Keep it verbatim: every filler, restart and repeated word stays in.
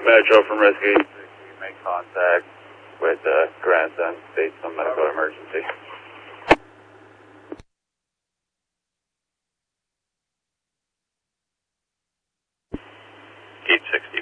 Metro from Rescue. Make contact with uh, grandson based on medical emergency. Gate six.